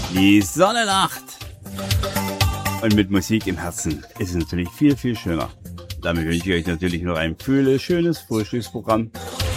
Die Sonne lacht. Und mit Musik im Herzen ist es natürlich viel, viel schöner. Damit wünsche ich euch natürlich noch ein schönes Frühstücksprogramm.